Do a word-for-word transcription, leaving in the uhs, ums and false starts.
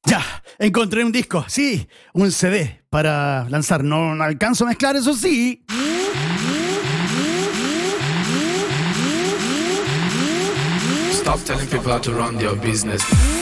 Ya, encontré un disco, sí, un C D para lanzar. No, no alcanzo a mezclar, eso sí. Stop telling people how to run their business.